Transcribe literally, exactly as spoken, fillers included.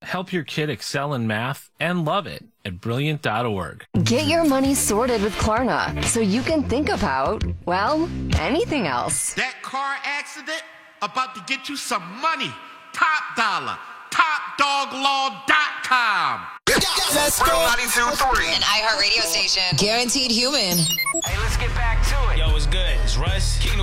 Help your kid excel in math and love it at brilliant dot org. Get your money sorted with Klarna so you can think about, well, anything else. That car accident about to get you some money. Top dollar. top dog law dot com. Let's go. ninety-two point three. An iHeart radio station. Guaranteed human. Hey, let's get back to it. Yo, what's good? It's Russ. Kicking